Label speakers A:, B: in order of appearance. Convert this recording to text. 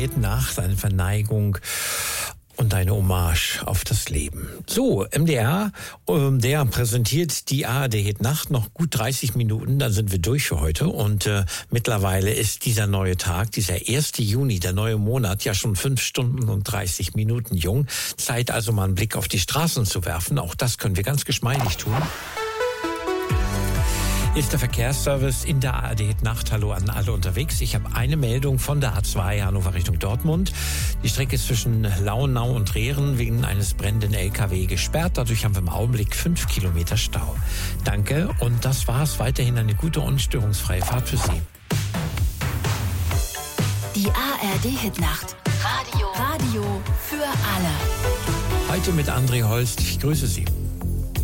A: Nacht, eine Verneigung und eine Hommage auf das Leben. So, MDR, der präsentiert die ARD Hit Nacht noch gut 30 Minuten, dann sind wir durch für heute und mittlerweile ist dieser neue Tag, dieser 1. Juni, der neue Monat, ja schon 5 Stunden und 30 Minuten jung. Zeit also mal einen Blick auf die Straßen zu werfen, auch das können wir ganz geschmeidig tun. Hier ist der Verkehrsservice in der ARD Hit Nacht. Hallo an alle unterwegs. Ich habe eine Meldung von der A2 Hannover Richtung Dortmund. Die Strecke ist zwischen Lauenau und Rehren wegen eines brennenden LKW gesperrt. Dadurch haben wir im Augenblick 5 Kilometer Stau. Danke und das war's. Weiterhin eine gute und störungsfreie Fahrt für Sie.
B: Die ARD Hit Nacht. Radio für alle.
A: Heute mit André Holst. Ich grüße Sie.